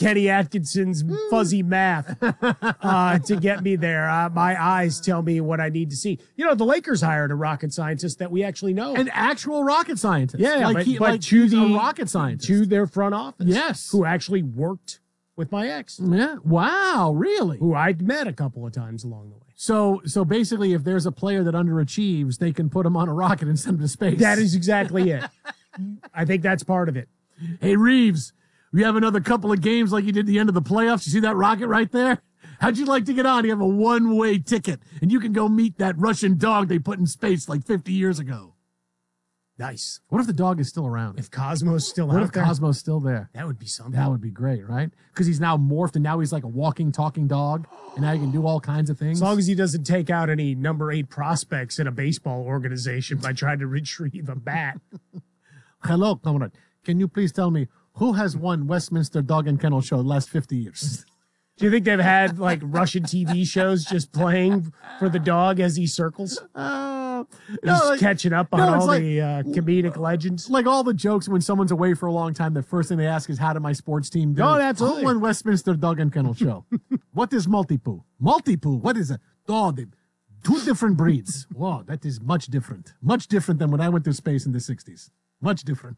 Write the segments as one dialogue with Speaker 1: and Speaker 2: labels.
Speaker 1: Kenny Atkinson's fuzzy math to get me there. My eyes tell me what I need to see. You know, the Lakers hired a rocket scientist that we actually know.
Speaker 2: An actual rocket scientist.
Speaker 1: Yeah,
Speaker 2: like
Speaker 1: he's
Speaker 2: a rocket scientist.
Speaker 1: To their front office.
Speaker 2: Yes.
Speaker 1: Who actually worked with my ex.
Speaker 2: Yeah. Wow, really?
Speaker 1: Who I'd met a couple of times along the way.
Speaker 2: So basically, if there's a player that underachieves, they can put him on a rocket and send him to space.
Speaker 1: That is exactly it. I think that's part of it.
Speaker 2: Hey, Reeves, we have another couple of games like you did at the end of the playoffs. You see that rocket right there? How'd you like to get on? You have a one-way ticket, and you can go meet that Russian dog they put in space like 50 years ago.
Speaker 1: Nice.
Speaker 2: What if the dog is still around?
Speaker 1: If Cosmo's still
Speaker 2: what
Speaker 1: out
Speaker 2: if
Speaker 1: there?
Speaker 2: Cosmo's still there?
Speaker 1: That would be something.
Speaker 2: That would be great, right? Because he's now morphed, and now he's like a walking, talking dog, and now he can do all kinds of things.
Speaker 1: As long as he doesn't take out any number 8 prospects in a baseball organization by trying to retrieve a bat.
Speaker 2: Hello, comrade. Can you please tell me who has won Westminster Dog and Kennel Show the last 50 years?
Speaker 1: Do you think they've had like Russian TV shows just playing for the dog as he circles? Just catching up on all the comedic legends.
Speaker 2: Like all the jokes when someone's away for a long time, the first thing they ask is, how did my sports team do?
Speaker 1: Oh, absolutely.
Speaker 2: Who won Westminster Dog and Kennel Show? What is Multi-Poo? Multi-Poo, what is it? Oh, two different breeds. Wow, that is much different. Much different than when I went to space in the 60s. Much different.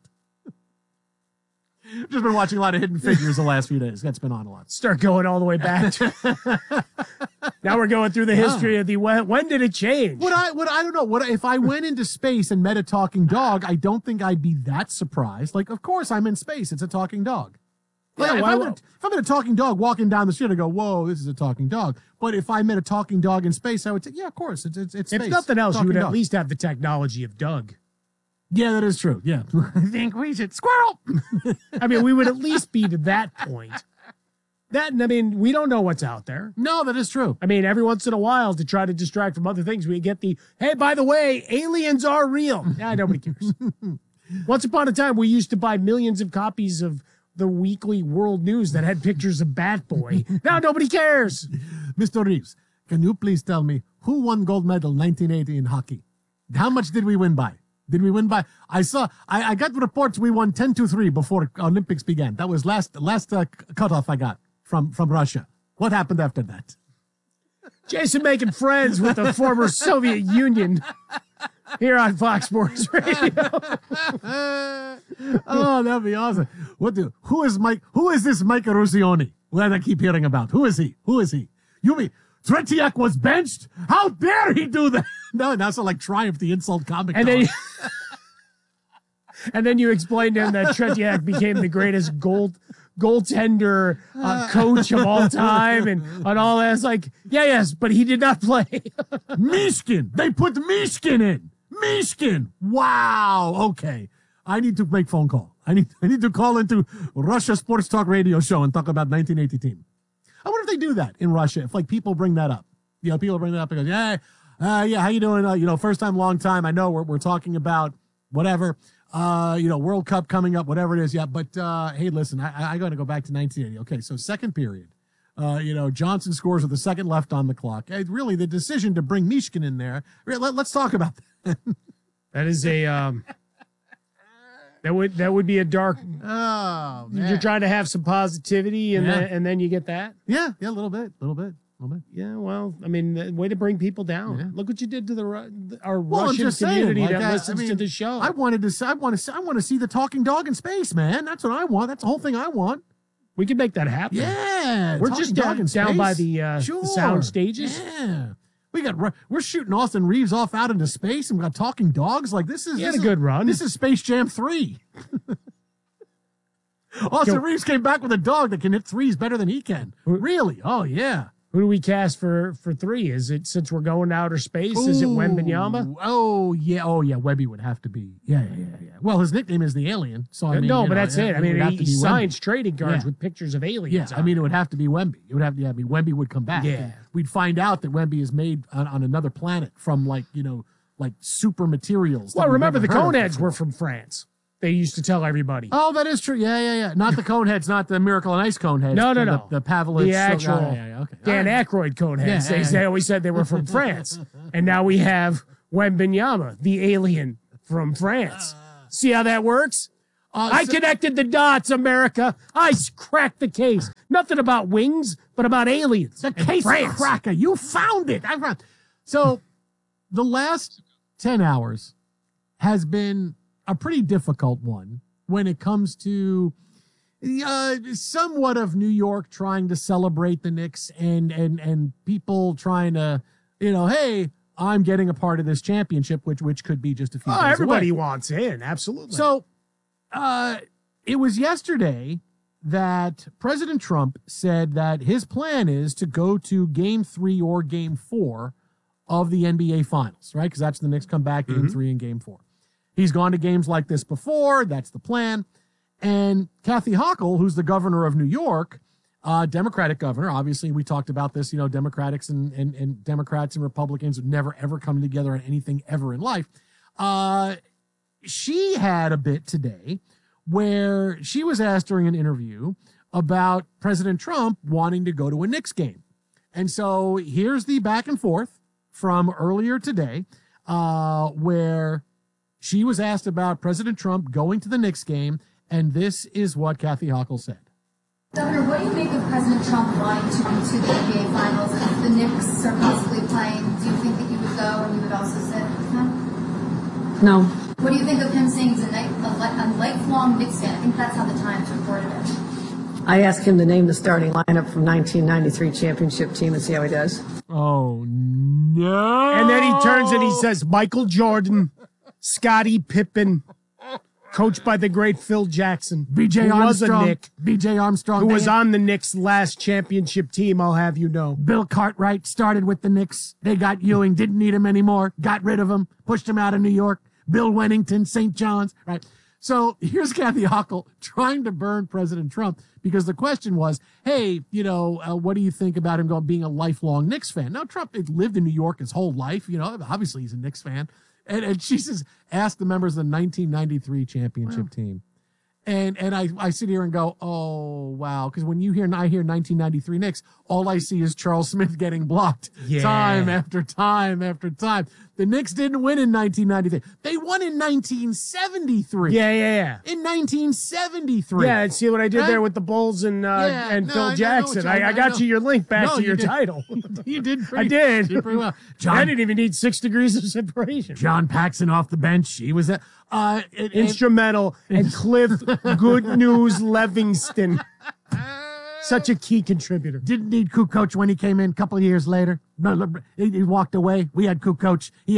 Speaker 2: Just been watching a lot of Hidden Figures the last few days. That's been on a lot.
Speaker 1: Start going all the way back. Now we're going through the history of the when did it change?
Speaker 2: I don't know. If I went into space and met a talking dog, I don't think I'd be that surprised. Like, of course I'm in space. It's a talking dog. Yeah, if I met a talking dog walking down the street, I go, whoa, this is a talking dog. But if I met a talking dog in space, I would say, yeah, of course, it's space.
Speaker 1: If nothing else, you would at least have the technology of Doug.
Speaker 2: Yeah, that is true. Yeah. I think we should squirrel.
Speaker 1: I mean, we would at least be to that point. We don't know what's out there.
Speaker 2: No, that is true.
Speaker 1: I mean, every once in a while, to try to distract from other things, we get hey, by the way, aliens are real. Nah, nobody cares. Once upon a time, we used to buy millions of copies of the weekly World News that had pictures of Bat Boy. Now nobody cares.
Speaker 2: Mr. Reeves, can you please tell me who won gold medal 1980 in hockey? How much did we win by? Did we win by? I got reports we won 10-3 before Olympics began. That was last cutoff I got from Russia. What happened after that?
Speaker 1: Jason making friends with the former Soviet Union here on Fox Sports Radio.
Speaker 2: Oh, that'd be awesome. Who is this Mike Eruzione that I keep hearing about? Who is he? You mean Tretiak was benched? How dare he do that? No, that's like Triumph, the insult comic.
Speaker 1: And then you explained to him that Tretiak became the greatest goaltender coach of all time and all that. It's like, yes, but he did not play.
Speaker 2: Mishkin. They put Mishkin in. Mishkin. Wow. Okay. I need to make phone call. I need to call into Russia Sports Talk Radio show and talk about 1980 team. I wonder if they do that in Russia. If like people bring that up, people bring that up and go, yeah, how you doing? First time, long time. I know we're talking about whatever, World Cup coming up, whatever it is. Yeah. But, hey, listen, I got to go back to 1980. Okay. So second period, Johnson scores with a second left on the clock. Really the decision to bring Mishkin in there. Let's talk about that.
Speaker 1: That is that would be a dark.
Speaker 2: Oh, man.
Speaker 1: You're trying to have some positivity, and then you get that.
Speaker 2: Yeah, a little bit.
Speaker 1: Yeah, well, I mean, way to bring people down. Yeah. Look what you did to our Russian
Speaker 2: community
Speaker 1: that listens to the show.
Speaker 2: I want to see the talking dog in space, man. That's what I want. That's the whole thing I want.
Speaker 1: We can make that happen.
Speaker 2: Yeah,
Speaker 1: we're just down by the sound stages.
Speaker 2: Yeah. We're shooting Austin Reeves off out into space, and we got talking dogs. Like this is
Speaker 1: a good run.
Speaker 2: This is Space Jam 3. Austin Reeves came back with a dog that can hit threes better than he can. Really? Oh yeah.
Speaker 1: Who do we cast for 3? Is it, since we're going to outer space, is it Wembanyama?
Speaker 2: Oh yeah, Webby would have to be. Yeah. Well, his nickname is the Alien, so I mean,
Speaker 1: but that's it. I mean, he signs trading cards with pictures of aliens.
Speaker 2: Yeah, I mean, it would have to be Wemby. It would have to. Wemby would come back.
Speaker 1: Yeah,
Speaker 2: we'd find out that Wemby is made on another planet from like super materials.
Speaker 1: Well, remember the Coneheads were from France. They used to tell everybody.
Speaker 2: Oh, that is true. Yeah. Not the Coneheads, not the Miracle on Ice Coneheads.
Speaker 1: No.
Speaker 2: The Pavlovich.
Speaker 1: The actual
Speaker 2: okay.
Speaker 1: Dan Aykroyd Coneheads. They always said they were from France. And now we have Wembanyama, the alien from France. See how that works? I connected the dots, America. I cracked the case. Nothing about wings, but about aliens.
Speaker 2: The case cracker. You found it. So the last 10 hours has been a pretty difficult one when it comes to somewhat of New York trying to celebrate the Knicks and people trying to, hey, I'm getting a part of this championship, which could be just a few days
Speaker 1: everybody
Speaker 2: away.
Speaker 1: wants in, absolutely.
Speaker 2: So it was yesterday that President Trump said that his plan is to go to Game 3 or Game 4 of the NBA Finals, right? Because that's the Knicks come back, Game 3 and Game 4. He's gone to games like this before. That's the plan. And Kathy Hochul, who's the governor of New York, Democratic governor, obviously we talked about this, Democrats and Democrats and Republicans would never, ever come together on anything ever in life. She had a bit today where she was asked during an interview about President Trump wanting to go to a Knicks game. And so here's the back and forth from earlier today, where she was asked about President Trump going to the Knicks game, and this is what Kathy Hochul said.
Speaker 3: Governor, what do you make of President Trump wanting to go to the NBA Finals? If the Knicks are possibly playing, do you think that you would go and you would also sit with him?
Speaker 4: No.
Speaker 3: What do you think of him saying he's a lifelong Knicks fan? I think that's how the Times reported it.
Speaker 4: I asked him to name the starting lineup from 1993 championship team and see how he does.
Speaker 2: Oh, no.
Speaker 1: And then he turns and he says, Michael Jordan, Scottie Pippen, coached by the great Phil Jackson.
Speaker 2: B.J.
Speaker 1: who was a
Speaker 2: Armstrong.
Speaker 1: Knick,
Speaker 2: B.J. Armstrong.
Speaker 1: who was on the Knicks' last championship team, I'll have you know.
Speaker 2: Bill Cartwright started with the Knicks. They got Ewing, didn't need him anymore, got rid of him, pushed him out of New York. Bill Wennington, St. John's, right? So here's Kathy Hochul trying to burn President Trump because the question was, hey, what do you think about him being a lifelong Knicks fan? Now, Trump had lived in New York his whole life. Obviously he's a Knicks fan. And she says, ask the members of the 1993 championship team. And I sit here and go, oh, wow. Because when I hear 1993 Knicks, all I see is Charles Smith getting blocked time after time after time. The Knicks didn't win in 1993. They won in 1973.
Speaker 1: Yeah.
Speaker 2: In 1973.
Speaker 1: Yeah, and see what I did there with the Bulls and Phil Jackson. I got you your link back to your title.
Speaker 2: You did
Speaker 1: I did.
Speaker 2: pretty well.
Speaker 1: I didn't even need 6 degrees of separation.
Speaker 2: John Paxson off the bench. He was
Speaker 1: instrumental. And Cliff Good News Livingston. Such a key contributor.
Speaker 2: Didn't need Kukoc when he came in a couple of years later. No, he walked away. We had Kukoc. He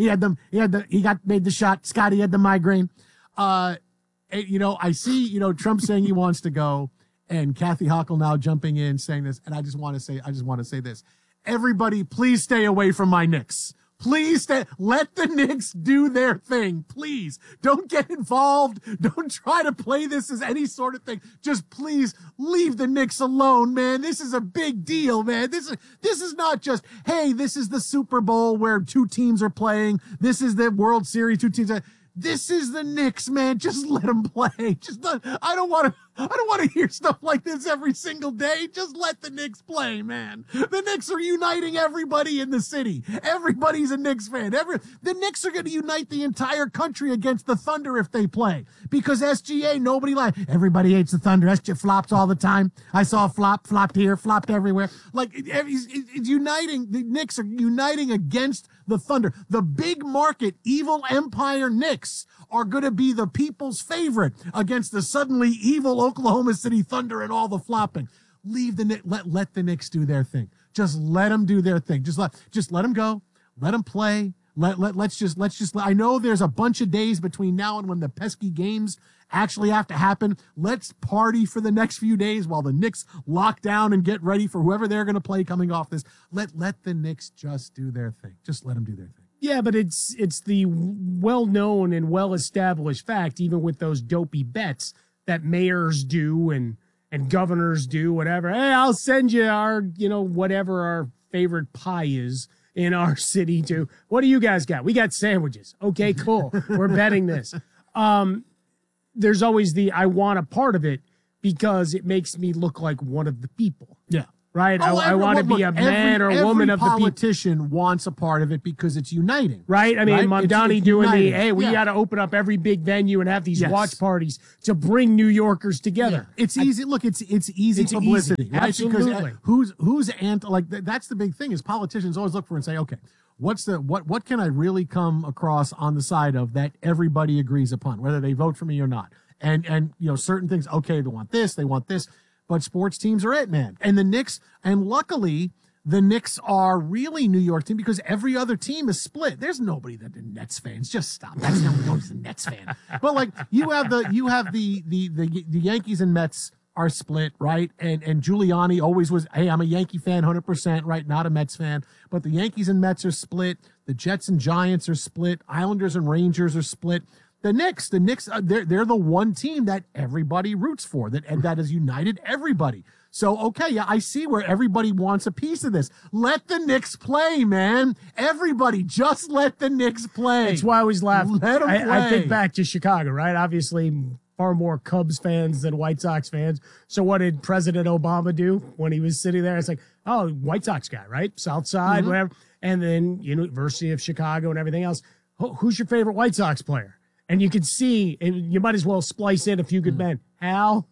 Speaker 2: made the shot. Scotty had the migraine. I see, Trump saying he wants to go and Kathy Hochul now jumping in saying this. And I just want to say this. Everybody, please stay away from my Knicks. Please let the Knicks do their thing. Please don't get involved. Don't try to play this as any sort of thing. Just please leave the Knicks alone, man. This is a big deal, man. This is not just, hey, this is the Super Bowl where 2 teams are playing. This is the World Series, 2 teams. This is the Knicks, man. Just let them play. I don't want to hear stuff like this every single day. Just let the Knicks play, man. The Knicks are uniting everybody in the city. Everybody's a Knicks fan. The Knicks are going to unite the entire country against the Thunder if they play. Because SGA, nobody everybody hates the Thunder. SGA flops all the time. I saw a flopped here, flopped everywhere. It's uniting. The Knicks are uniting against the Thunder. The big market, evil empire Knicks are going to be the people's favorite against the suddenly evil Oklahoma City Thunder and all the flopping. Leave the Knicks, let the Knicks do their thing. Just let them do their thing. Just let them go. Let them play. Let's just, I know there's a bunch of days between now and when the pesky games actually have to happen. Let's party for the next few days while the Knicks lock down and get ready for whoever they're going to play coming off this. Let the Knicks just do their thing. Just let them do their thing.
Speaker 1: Yeah, but it's the well-known and well-established fact, even with those dopey bets that mayors do and governors do, whatever. Hey, I'll send you our, whatever our favorite pie is in our city to. What do you guys got? We got sandwiches. Okay, cool. We're betting this. There's always I want a part of it because it makes me look like one of the people.
Speaker 2: Yeah.
Speaker 1: right? I want to be a man or woman of the people.
Speaker 2: Every politician wants a part of it because it's uniting.
Speaker 1: Right? I mean, Mamdani doing
Speaker 2: uniting.
Speaker 1: hey, we got to open up every big venue and have these watch parties to bring New Yorkers together.
Speaker 2: Yeah. It's easy. Look, it's easy publicity,
Speaker 1: easy.
Speaker 2: right?
Speaker 1: Absolutely.
Speaker 2: Because who's that's the big thing is politicians always look for and say, okay, what can I really come across on the side of that everybody agrees upon, whether they vote for me or not? And certain things, okay, they want this, but sports teams are it, man. And the Knicks, and luckily the Knicks are really New York team because every other team is split. There's nobody that the Nets fans. Just stop. That's no one's a Nets fan. But like you have the Yankees and Mets are split, right? And Giuliani always was, hey, I'm a Yankee fan, 100%, right? Not a Mets fan. But the Yankees and Mets are split. The Jets and Giants are split. Islanders and Rangers are split. The Knicks, they're the one team that everybody roots for, that has united everybody. So, okay, yeah, I see where everybody wants a piece of this. Let the Knicks play, man. Everybody, just let the Knicks play.
Speaker 1: That's why I always laugh.
Speaker 2: Let them play.
Speaker 1: I think back to Chicago, right? Obviously, far more Cubs fans than White Sox fans. So what did President Obama do when he was sitting there? It's like, oh, White Sox guy, right? South Side, whatever. And then University of Chicago and everything else. Who's your favorite White Sox player? And you can see, and you might as well splice in a few good men. Hal.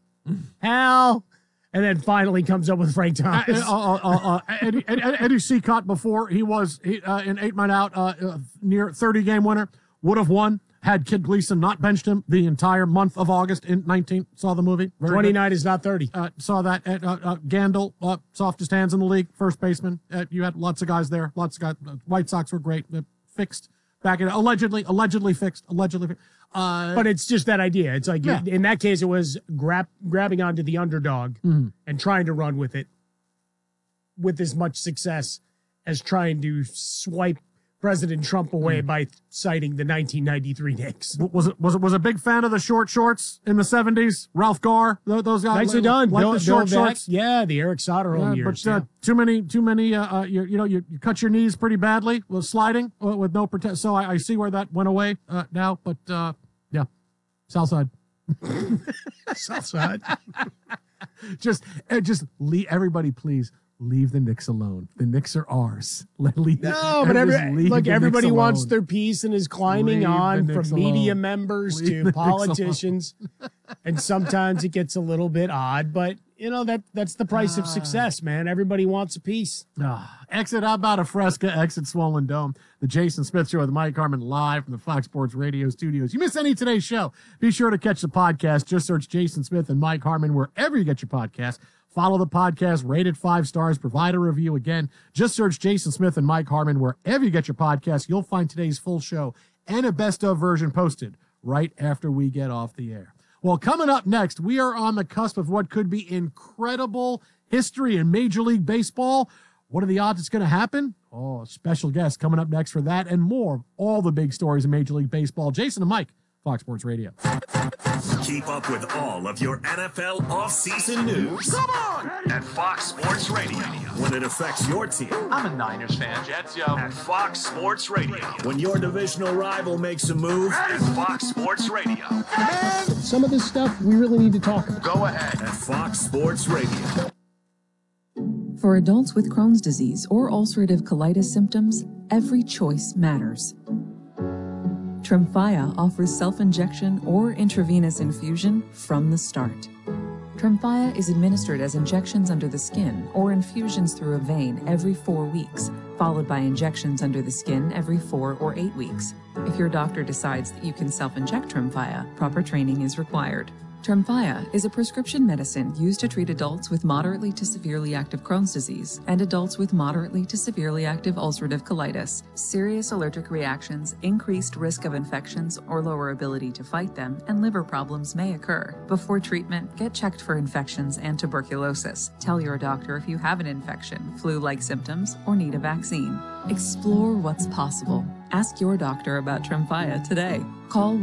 Speaker 1: And then finally comes up with Frank Thomas.
Speaker 2: Eddie Seacott, before he was an 8 man out, near 30-game winner, would have won had Kid Gleason not benched him the entire month of August in 19. Saw the movie.
Speaker 1: 29 is not 30.
Speaker 2: Saw that. Gandil, softest hands in the league, first baseman. You had lots of guys there. Lots of guys. White Sox were great. Fixed. Back in allegedly fixed.
Speaker 1: But it's just that idea. It's like in that case, it was grabbing onto the underdog and trying to run with it with as much success as trying to swipe President Trump away by citing the 1993 Knicks.
Speaker 2: Was a big fan of the short shorts in the 70s. Ralph Garr, those guys.
Speaker 1: Nicely done.
Speaker 2: Like the short shorts.
Speaker 1: Yeah, the Eric Soderholm years.
Speaker 2: But too many. You cut your knees pretty badly with sliding with no protect. So I see where that went away now. But yeah, South Side.
Speaker 1: South Side.
Speaker 2: just leave everybody, please. Leave the Knicks alone. The Knicks are ours. But
Speaker 1: everybody wants their piece and is climbing on from media members to politicians. And sometimes it gets a little bit odd, but that's the price of success, man. Everybody wants a piece.
Speaker 2: Exit how about a Fresca, exit Swollen Dome. The Jason Smith Show with Mike Harmon live from the Fox Sports Radio studios. You miss any of today's show, be sure to catch the podcast. Just search Jason Smith and Mike Harmon wherever you get your podcast. Follow the podcast, rate it 5 stars, provide a review. Again, just search Jason Smith and Mike Harmon wherever you get your podcast. You'll find today's full show and a best of version posted right after we get off the air. Well, coming up next, we are on the cusp of what could be incredible history in Major League Baseball. What are the odds it's going to happen? Oh, a special guest coming up next for that and more. All the big stories in Major League Baseball. Jason and Mike, Fox Sports Radio.
Speaker 5: Keep up with all of your NFL offseason news. Come on! At Fox Sports Radio. When it affects your team.
Speaker 6: I'm a Niners fan. Jets, yo.
Speaker 5: At Fox Sports Radio. When your divisional rival makes a move. At Fox Sports Radio.
Speaker 1: Man, some of this stuff we really need to talk about.
Speaker 6: Go ahead.
Speaker 5: At Fox Sports Radio.
Speaker 7: For adults with Crohn's disease or ulcerative colitis symptoms, every choice matters. Tremfya offers self-injection or intravenous infusion from the start. Tremfya is administered as injections under the skin or infusions through a vein every 4 weeks, followed by injections under the skin every 4 or 8 weeks. If your doctor decides that you can self-inject Tremfya, proper training is required. Tremfya is a prescription medicine used to treat adults with moderately to severely active Crohn's disease and adults with moderately to severely active ulcerative colitis. Serious allergic reactions, increased risk of infections or lower ability to fight them, and liver problems may occur. Before treatment, get checked for infections and tuberculosis. Tell your doctor if you have an infection, flu-like symptoms, or need a vaccine. Explore what's possible Ask your doctor about Tremfya today. Call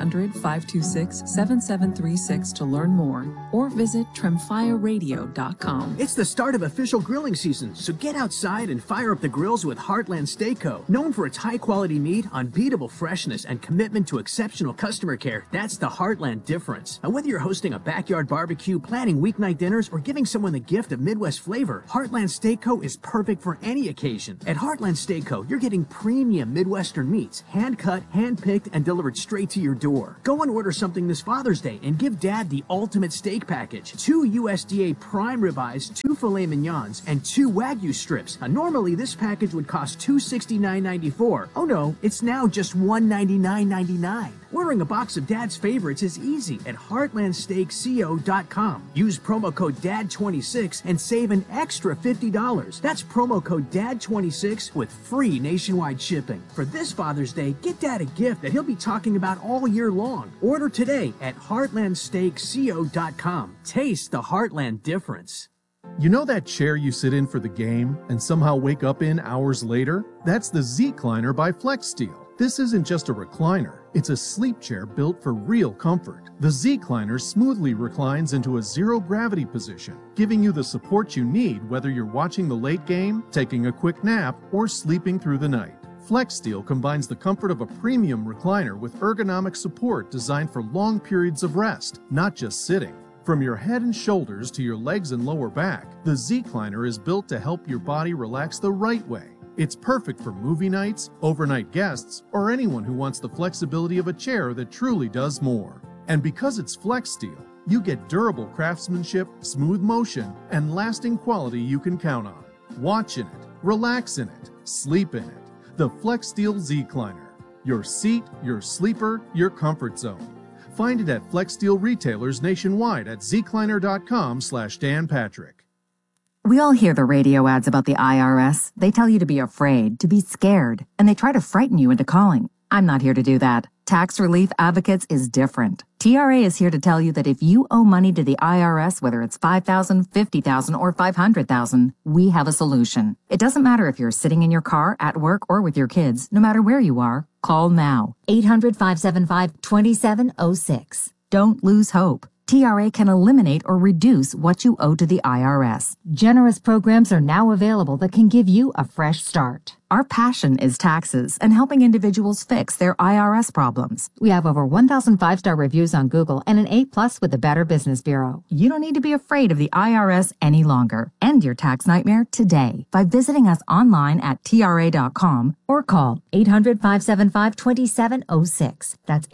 Speaker 7: 1-800-526-7736 to learn more or visit TremfyaRadio.com.
Speaker 8: It's the start of official grilling season, so get outside and fire up the grills with Heartland Steak Co. Known for its high-quality meat, unbeatable freshness, and commitment to exceptional customer care, that's the Heartland difference. And whether you're hosting a backyard barbecue, planning weeknight dinners, or giving someone the gift of Midwest flavor, Heartland Steak Co. is perfect for any occasion. At Heartland Steak Co., you're getting premium Midwestern meats, hand-cut, hand-picked, and delivered straight to your door. Go and order something this Father's Day and give Dad the ultimate steak package. 2 USDA prime ribeyes, 2 filet mignons, and 2 Wagyu strips. Normally, this package would cost $269.94. Oh no, it's now just $199.99. Ordering a box of Dad's favorites is easy at heartlandsteakco.com. Use promo code DAD26 and save an extra $50. That's promo code DAD26 with free nationwide shipping. For this Father's Day, get Dad a gift that he'll be talking about all year long. Order today at heartlandsteakco.com. Taste the Heartland difference.
Speaker 9: You know that chair you sit in for the game and somehow wake up in hours later? That's the Z-Cliner by FlexSteel. This isn't just a recliner, it's a sleep chair built for real comfort. The Z-Cliner smoothly reclines into a zero-gravity position, giving you the support you need whether you're watching the late game, taking a quick nap, or sleeping through the night. FlexSteel combines the comfort of a premium recliner with ergonomic support designed for long periods of rest, not just sitting. From your head and shoulders to your legs and lower back, the Z-Cliner is built to help your body relax the right way. It's perfect for movie nights, overnight guests, or anyone who wants the flexibility of a chair that truly does more. And because it's FlexSteel, you get durable craftsmanship, smooth motion, and lasting quality you can count on. Watch in it, relax in it, sleep in it. The FlexSteel Z-Cliner. Your seat, your sleeper, your comfort zone. Find it at FlexSteel retailers nationwide at zcliner.com/Dan Patrick.
Speaker 10: We all hear the radio ads about the IRS. They tell you to be afraid, to be scared, and they try to frighten you into calling. I'm not here to do that. Tax Relief Advocates is different. TRA is here to tell you that if you owe money to the IRS, whether it's $5,000, $50,000, or $500,000, we have a solution. It doesn't matter if you're sitting in your car, at work, or with your kids. No matter where you are, call now. 800-575-2706. Don't lose hope. TRA can eliminate or reduce what you owe to the IRS. Generous programs are now available that can give you a fresh start. Our passion is taxes and helping individuals fix their IRS problems. We have over 1,000 5-star reviews on Google and an A+ with the Better Business Bureau. You don't need to be afraid of the IRS any longer. End your tax nightmare today by visiting us online at TRA.com or call 800-575-2706. That's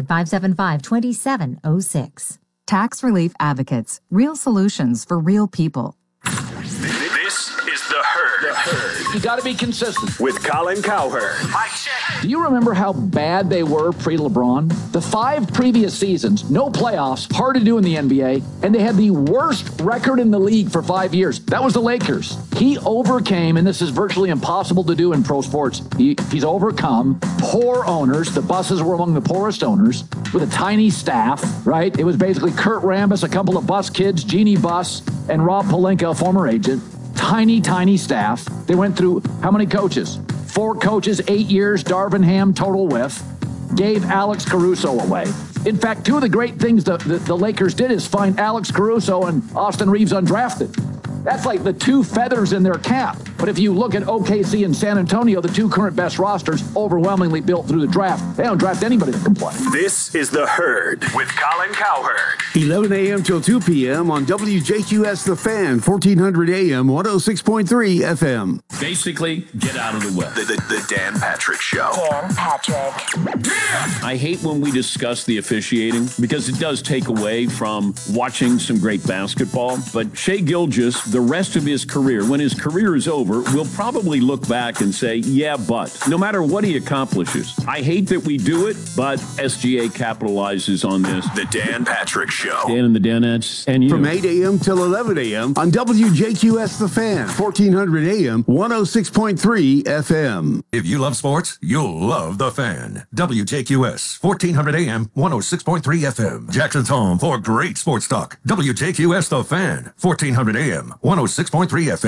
Speaker 10: 800-575-2706. Tax Relief Advocates. Real solutions for real people.
Speaker 5: This is The Herd.
Speaker 11: You got to be consistent.
Speaker 5: With Colin Cowherd.
Speaker 11: Mic check. Do you remember how bad they were pre-LeBron? The 5 previous seasons, no playoffs, hard to do in the NBA, and they had the worst record in the league for 5 years. That was the Lakers. He overcame, and this is virtually impossible to do in pro sports, he's overcome poor owners. The Busses were among the poorest owners with a tiny staff, right? It was basically Kurt Rambis, a couple of Bus kids, Jeannie Buss, and Rob Pelinka, a former agent. Tiny staff. They went through how many coaches? 4 coaches, 8 years, Darvin Ham, total whiff. Gave Alex Caruso away. In fact, 2 of the great things the Lakers did is find Alex Caruso and Austin Reeves undrafted. That's like the 2 feathers in their cap. But if you look at OKC and San Antonio, the 2 current best rosters, overwhelmingly built through the draft. They don't draft anybody that can play.
Speaker 5: This is The Herd with Colin Cowherd.
Speaker 12: 11 a.m. till 2 p.m. on WJQS The Fan, 1400 a.m., 106.3 FM.
Speaker 13: Basically, get out of the way.
Speaker 5: The Dan Patrick Show.
Speaker 14: Dan Patrick.
Speaker 13: I hate when we discuss the officiating because it does take away from watching some great basketball. But Shai Gilgeous, the rest of his career, when his career is over, we'll probably look back and say, yeah, but no matter what he accomplishes, I hate that we do it, but SGA capitalizes on this.
Speaker 5: The Dan Patrick Show.
Speaker 13: Dan and the Danettes and you.
Speaker 12: From 8 a.m. till 11 a.m. on WJQS The Fan, 1400 a.m., 106.3 FM.
Speaker 15: If you love sports, you'll love The Fan. WJQS, 1400 a.m., 106.3 FM. Jackson's home for great sports talk. WJQS The Fan, 1400 a.m., 106.3 FM.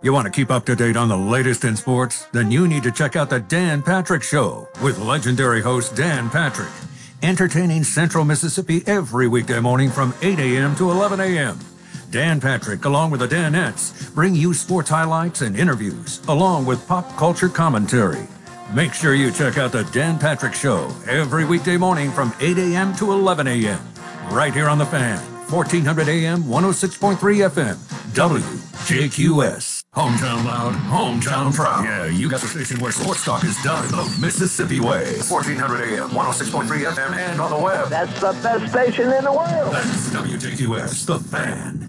Speaker 15: You want to keep up to date on the latest in sports? Then you need to check out the Dan Patrick Show with legendary host Dan Patrick. Entertaining Central Mississippi every weekday morning from 8 a.m. to 11 a.m. Dan Patrick, along with the Danettes, bring you sports highlights and interviews, along with pop culture commentary. Make sure you check out the Dan Patrick Show every weekday morning from 8 a.m. to 11 a.m. right here on The Fan, 1400 a.m., 106.3 FM, WJQS. Hometown loud, hometown proud. Yeah, you got the station where sports talk is done the Mississippi way. 1400 AM, 106.3 FM, and on the web.
Speaker 14: That's the best station in the world.
Speaker 15: That's WJQS, The Fan.